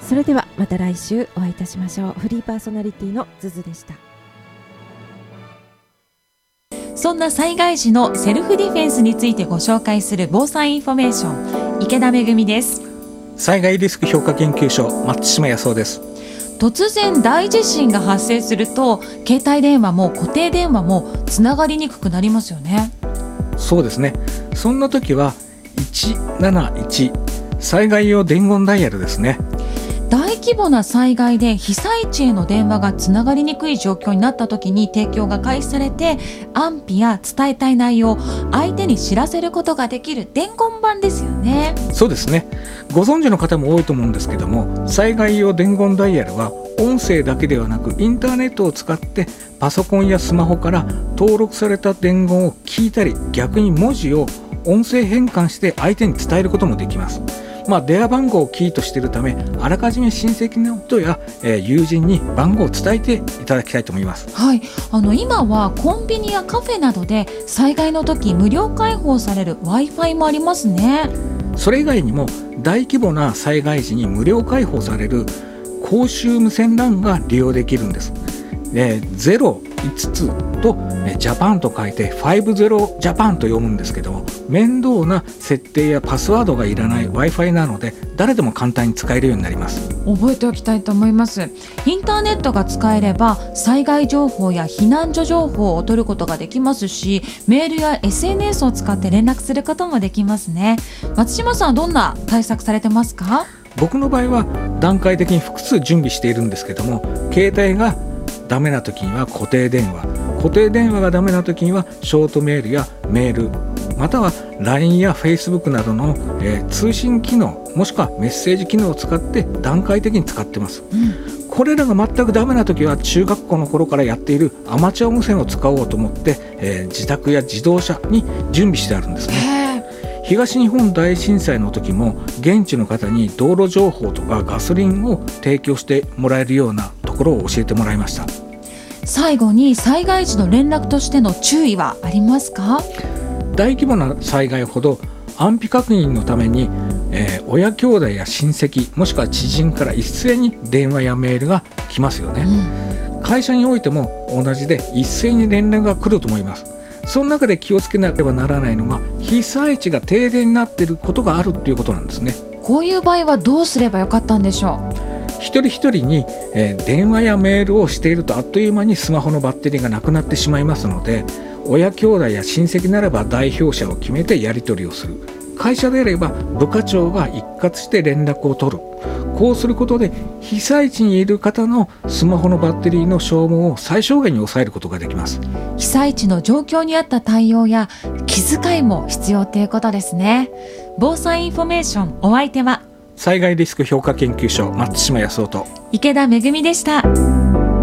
それではまた来週お会いいたしましょう。フリーパーソナリティのズズでした。 そんな災害時のセルフディフェンスについてご紹介する防災インフォメーション、池田めぐみです。 災害リスク評価研究所、松島康夫です。 突然大地震が発生すると、携帯電話も固定電話もつながりにくくなりますよね。 そうですね。そんな時は171災害用伝言ダイヤルですね。 大規模な災害で被災地への電話がつながりにくい状況になった時に提供が開始されて、安否や伝えたい内容を相手に知らせることができる伝言板ですよね。 そうですね。ご存知の方も多いと思うんですけども、災害用伝言ダイヤルは音声だけではなくインターネットを使ってパソコンやスマホから登録された伝言を聞いたり、逆に文字を音声変換して相手に伝えることもできます。電話番号をキーとしているため、あらかじめ親戚の人や、友人に番号を伝えていただきたいと思います。 はい、今はコンビニやカフェなどで災害の時無料開放される Wi-Fi もありますね。 それ以外にも大規模な災害時に無料開放される公衆無線 LAN が利用できるんです。05つとジャパンと書いて50ジャパンと読むんですけども、面倒な設定やパスワードがいらない Wi-Fi なので誰でも簡単に使えるようになります。 覚えておきたいと思います。インターネットが使えれば災害情報や避難所情報を取ることができますし、メールや SNS を使って連絡することもできますね。松島さんはどんな対策されてますか？ 僕の場合は段階的に複数準備しているんですけども、携帯がダメな時には固定電話がダメな時にはショートメールやメール、または LINE や Facebook などの、通信機能、もしくはメッセージ機能を使って段階的に使ってます。これらが全くダメな時は中学校の頃からやっているアマチュア無線を使おうと思って、自宅や自動車に準備してあるんですね。東日本大震災の時も現地の方に道路情報とかガソリンを提供してもらえるようなところを教えてもらいました。 最後に災害時の連絡としての注意はありますか？ 大規模な災害ほど安否確認のために、親兄弟や親戚もしくは知人から一斉に電話やメールが来ますよね。会社においても同じで一斉に連絡が来ると思います。その中で気をつけなければならないのが、被災地が停電になっていることがあるということなんですね。 こういう場合はどうすればよかったんでしょう？ 一人一人に、電話やメールをしているとあっという間にスマホのバッテリーがなくなってしまいますので、親兄弟や親戚ならば代表者を決めてやり取りをする。会社であれば部課長が一括して連絡を取る。こうすることで被災地にいる方のスマホのバッテリーの消耗を最小限に抑えることができます。 被災地の状況に合った対応や気遣いも必要ということですね。防災インフォメーション、お相手は災害リスク評価研究所、松島康夫と池田めぐみでした。